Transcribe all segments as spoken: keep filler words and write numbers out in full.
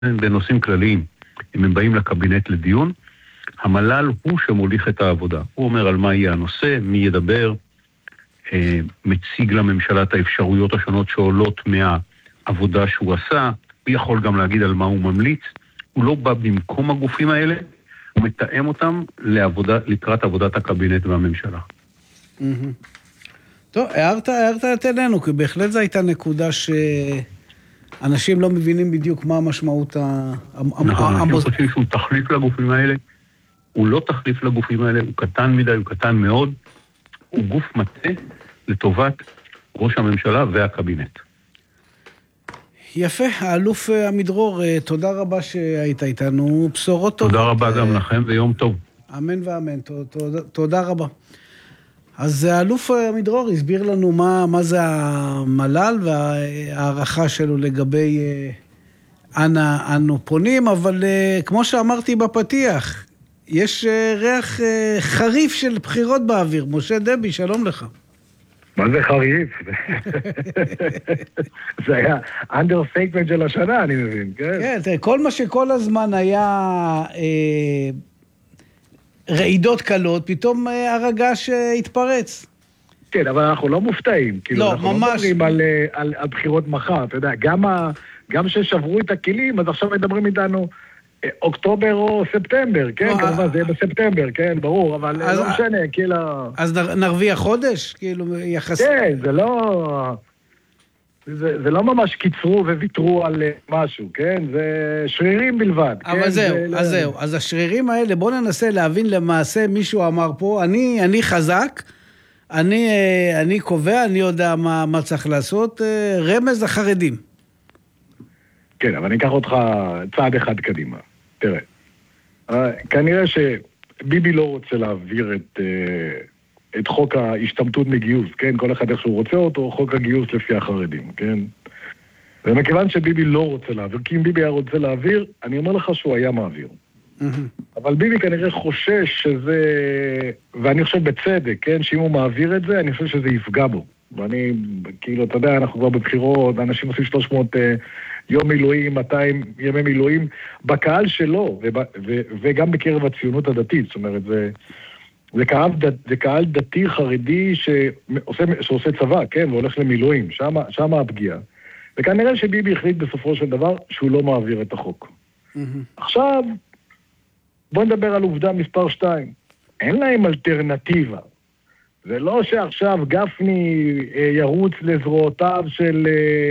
בנושאים כלליים. אם הם באים לקבינט לדיון, המל"ל הוא שמוליך את העבודה. הוא אומר על מה יהיה הנושא, מי ידבר, אה, מציג לממשלה את האפשרויות השונות שעולות מהעבודה שהוא עשה, הוא יכול גם להגיד על מה הוא ממליץ. הוא לא בא במקום הגופים האלה, הוא מתאם אותם לעבודה, לקראת עבודת הקבינט והממשלה. טוב, הערת, הערת את עינינו, כי בהחלט זו הייתה נקודה שאנשים לא מבינים בדיוק מה המשמעות ה... נכון, אנשים חושבים שהוא תחליף לגופים האלה, הוא לא תחליף לגופים האלה, הוא קטן מדי, הוא קטן מאוד, הוא גוף מטה לטובת ראש הממשלה והקבינט. יפה, האלוף עמידרור, תודה רבה שהיית איתנו, בשורות טובות. תודה רבה גם לכם ויום טוב. אמן ואמן, תודה, תודה רבה. אז האלוף עמידרור הסביר לנו מה, מה זה המל"ל והערכה שלו לגבי אנה אנו פונים, אבל כמו שאמרתי בפתיח, יש ריח חריף של בחירות באוויר. משה דבי, שלום לך. מה זה חריף? זה היה אנדרסטייטמנט של השנה, אני מבין, כן? כן, כל מה שכל הזמן היה אה, רעידות קלות, פתאום אה, הרגש אה, התפרץ. כן, אבל אנחנו לא מופתעים. כאילו, לא, אנחנו ממש. לא מדברים על, על, על בחירות מחר, אתה יודע, גם, ה, גם ששברו את הכלים, אז עכשיו מדברים איתנו אוקטובר או ספטמבר, כן? כמובן, זה יהיה בספטמבר, כן, ברור, אבל לא משנה, כאילו... אז נרוויח חודש? כאילו, יחס... כן, זה לא... זה, זה לא ממש קיצרו וויתרו על משהו, כן? זה שרירים בלבד. אבל כן? זהו, זה... אז זהו. אז השרירים האלה, בואו ננסה להבין למעשה, מישהו אמר פה, אני, אני חזק, אני, אני קובע, אני יודע מה, מה צריך לעשות, רמז החרדים. כן, אבל אני אקח אותך צעד אחד קדימה. תראה, כנראה שביבי לא רוצה להעביר את, את חוק ההשתמטות מגיוס, כן? כל אחד איך שהוא רוצה אותו, חוק הגיוס לפי החרדים, כן? ומכיוון שביבי לא רוצה להעביר, כי אם ביבי היה רוצה להעביר, אני אומר לך שהוא היה מעביר. אבל ביבי כנראה חושש שזה, ואני חושב בצדק, כן? שאם הוא מעביר את זה, אני חושב שזה יפגע בו. ואני, כאילו, אתה יודע, אנחנו כבר בבחירות, אנשים עושים שלוש מאות יום מילואים, מאתיים ימי מילואים, בקהל שלו, וב, ו, וגם בקרב הציונות הדתית, זאת אומרת, זה, זה, קהל, זה קהל דתי חרדי שעושה, שעושה צבא, כן, והולך למילואים, שמה, שמה הפגיעה. וכנראה שביבי החליט בסופו של דבר שהוא לא מעביר את החוק. Mm-hmm. עכשיו, בוא נדבר על עובדה מספר שתיים. אין להם אלטרנטיבה. זה לא שעכשיו גפני ירוץ לזרועותיו של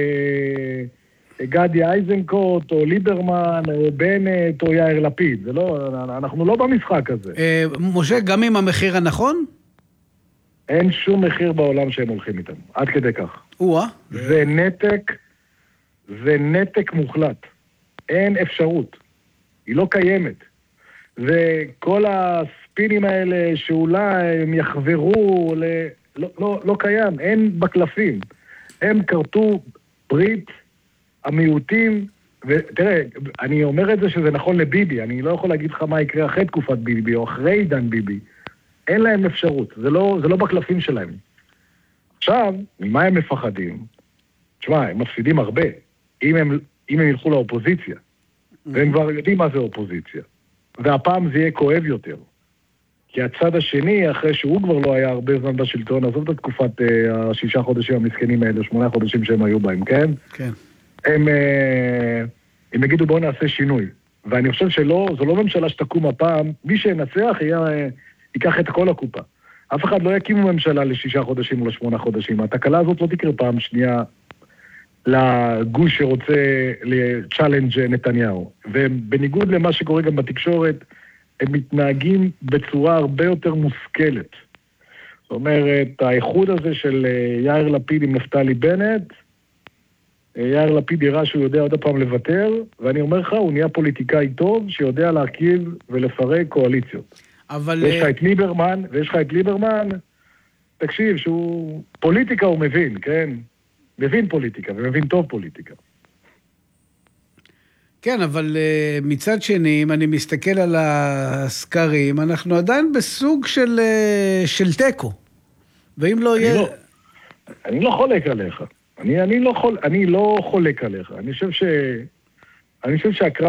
גדי איזנקוט, או ליברמן, או בנט, או יאיר לפיד. זה לא, אנחנו לא במשחק הזה. משה, גם עם המחיר הנכון? אין שום מחיר בעולם שהם הולכים איתם. עד כדי כך. וואה. זה נתק, זה נתק מוחלט. אין אפשרות. היא לא קיימת. וכל הספינים האלה שאולי הם יחברו, ל... לא, לא, לא קיים, אין בקלפים. הם קרתו ברית המיעוטים, ותראה, אני אומר את זה שזה נכון לביבי, אני לא יכול להגיד לך מה יקרה אחרי תקופת ביבי או אחרי עידן ביבי. אין להם אפשרות, זה לא, זה לא בקלפים שלהם. עכשיו, ממה הם מפחדים? תשמע, הם מפסידים הרבה, אם הם, אם הם ילכו לאופוזיציה, והם כבר יודעים מה זה אופוזיציה. והפעם זה יהיה כואב יותר. כי הצד השני, אחרי שהוא כבר לא היה הרבה זמן בשלטון, עזוב את תקופת uh, השישה חודשים המסכנים האלה, שמונה חודשים שהם היו בהם, כן? כן. הם, uh, הם יגידו בואו נעשה שינוי. ואני חושב שלא, זו לא ממשלה שתקום הפעם, מי שינצח יהיה, uh, ייקח את כל הקופה. אף אחד לא יקימו ממשלה לשישה חודשים או לשמונה חודשים. התקלה הזאת לא תקרה פעם שנייה לגוש שרוצה לצ'אלנג' נתניהו. ובניגוד למה שקורה גם בתקשורת, הם מתנהגים בצורה הרבה יותר מושכלת. זאת אומרת, האיחוד הזה של יאיר לפיד עם נפתלי בנט, יאיר לפיד יראה שהוא יודע עוד הפעם לוותר, ואני אומר לך, הוא נהיה פוליטיקאי טוב שיודע להרכיב ולפרק קואליציות. אבל... יש לך את ליברמן, ויש לך את ליברמן, תקשיב, שהוא פוליטיקה הוא מבין, כן? מבין פוליטיקה, ומבין טוב פוליטיקה. כן, אבל uh, מצד שני, אם אני מסתכל על הסקרים, אנחנו עדיין בסוג של, uh, של טקו. ואם לא אני יהיה... לא, אני לא חולק עליך. אני, אני, לא חול, אני לא חולק עליך. אני חושב ש... אני חושב שהקרב